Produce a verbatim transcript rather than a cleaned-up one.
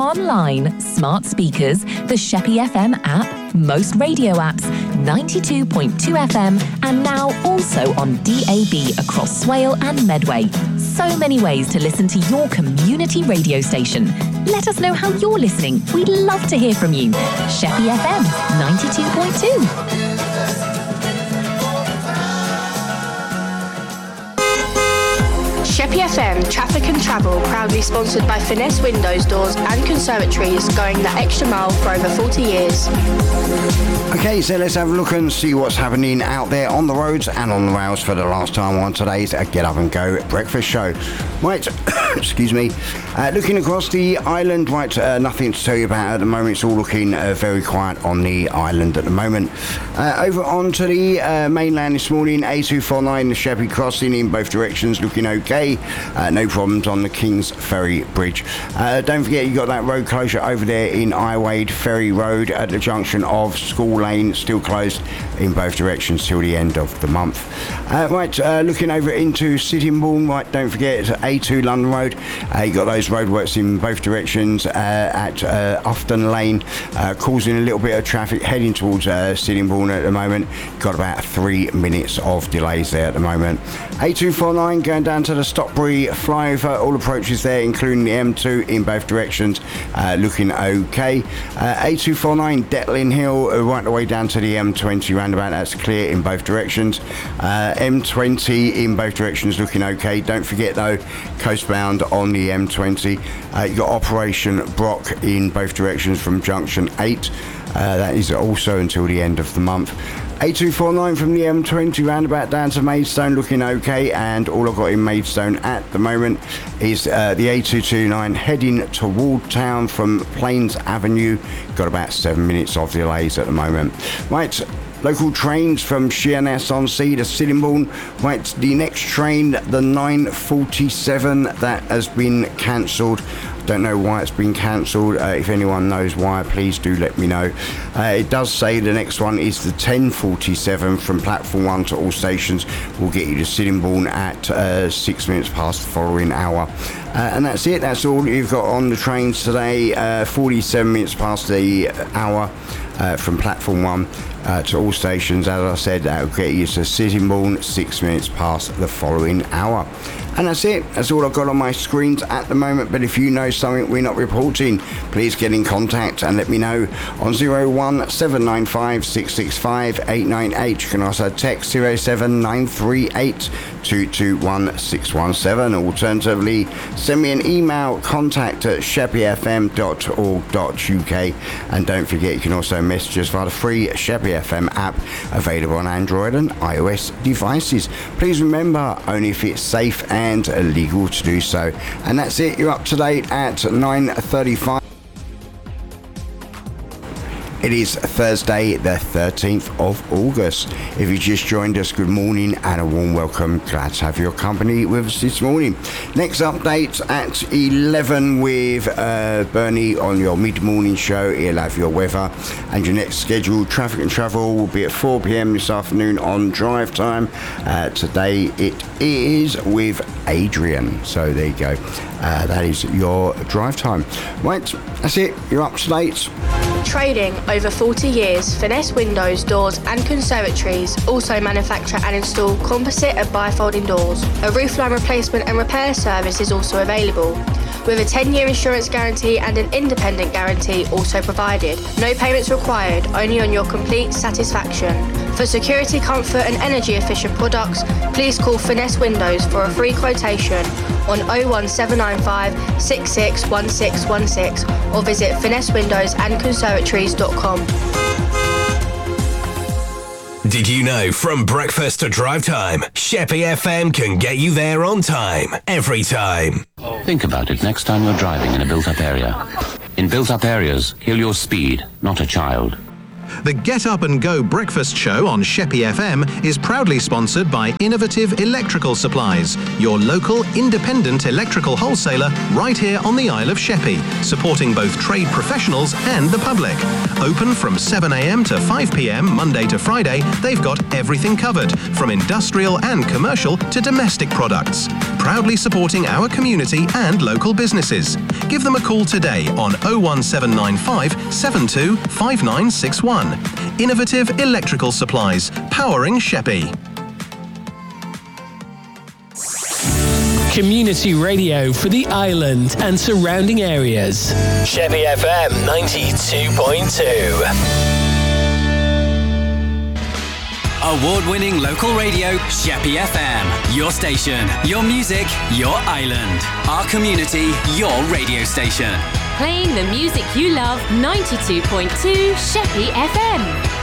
online, smart speakers, the Sheppey F M app, most radio apps, ninety-two point two F M, and now also on D A B across Swale and Medway. So many ways to listen to your community radio station. Let us know how you're listening. We'd love to hear from you. Sheppey F M, ninety-two point two. Sheppey F M Traffic and Travel, proudly sponsored by Finesse Windows, Doors and Conservatories, going the extra mile for over forty years. Okay, so let's have a look and see what's happening out there on the roads and on the rails for the last time on today's Get Up and Go breakfast show. Right, excuse me, uh, looking across the island, right, uh, nothing to tell you about at the moment. It's all looking uh, very quiet on the island at the moment. Uh, over onto the uh, mainland this morning, A two forty-nine, the Sheppey crossing in both directions, looking okay. Uh, no problems on the Kings Ferry Bridge. Uh, don't forget you got that road closure over there in Iwade Ferry Road at the junction of School Lane, still closed in both directions till the end of the month. Uh, right, uh, looking over into Sittingbourne, right, don't forget A two London Road. Uh, you got those roadworks in both directions uh, at uh, Ufton Lane, uh, causing a little bit of traffic heading towards uh, Sittingbourne at the moment. Got about three minutes of delays there at the moment. A two forty-nine going down to the Stockbury flyover, all approaches there, including the M two in both directions, uh, looking okay. Uh, A two forty-nine Detlin Hill, uh, right the way down to the M twenty roundabout, that's clear in both directions. Uh, M twenty in both directions, looking okay. Don't forget though, coastbound on the M twenty, uh, you got Operation Brock in both directions from junction eight. Uh, that is also until the end of the month. A two forty-nine from the M twenty roundabout down to Maidstone, looking okay, and all I've got in Maidstone at the moment is uh, the A two twenty-nine heading toward town from Plains Avenue. Got about seven minutes of delays at the moment. Right, local trains from Sheerness on Sea to Sittingbourne. Right, the next train, the nine forty-seven, that has been cancelled. Don't know why it's been cancelled. Uh, if anyone knows why, please do let me know. Uh, it does say the next one is the ten forty-seven from platform one to all stations. Will get you to Sittingbourne at uh, six minutes past the following hour. Uh, and that's it. That's all you've got on the trains today. Uh, forty-seven minutes past the hour uh, from platform one uh, to all stations. As I said, that will get you to Sittingbourne six minutes past the following hour. And that's it. That's all I've got on my screens at the moment. But if you know something we're not reporting, please get in contact and let me know on zero one seven nine five six six five eight nine eight. You can also text zero seven nine three eight two two one six one seven. Alternatively, send me an email, contact at sheppey f m dot org dot u k. And don't forget, you can also message us via the free Sheppey F M app, available on Android and iOS devices. Please remember, only if it's safe and and legal to do so. And that's it. You're up to date at nine thirty-five. It is Thursday, the thirteenth of August. If you just joined us, good morning and a warm welcome. Glad to have your company with us this morning. Next update at eleven with uh, Bernie on your mid-morning show. He'll have your weather, and your next scheduled traffic and travel will be at four p.m. this afternoon on Drive Time. Uh, today it is with Adrian. So there you go. Uh, that is your Drive Time. Right, that's it. You're up to date. Trading over forty years, Finesse Windows, Doors and Conservatories also manufacture and install composite and bifolding doors. A roofline replacement and repair service is also available, with a ten-year insurance guarantee and an independent guarantee also provided. No payments required, only on your complete satisfaction. For security, comfort and energy efficient products, please call Finesse Windows for a free quotation on oh one seven nine five six six one six one six or visit finesse windows and conservatories dot com. Did you know from breakfast to drive time, Sheppey F M can get you there on time, every time? Think about it next time you're driving in a built-up area. In built-up areas, kill your speed, not a child. The Get Up and Go breakfast show on Sheppey F M is proudly sponsored by Innovative Electrical Supplies, your local independent electrical wholesaler right here on the Isle of Sheppey, supporting both trade professionals and the public. Open from seven a m to five p m Monday to Friday, they've got everything covered, from industrial and commercial to domestic products. Proudly supporting our community and local businesses. Give them a call today on oh one seven nine five, seven two five nine six one. Innovative Electrical Supplies, powering Sheppey. Community radio for the island and surrounding areas. Sheppey F M ninety-two point two. Award-winning local radio, Sheppey F M. Your station, your music, your island. Our community, your radio station. Playing the music you love, ninety-two point two Sheppey F M.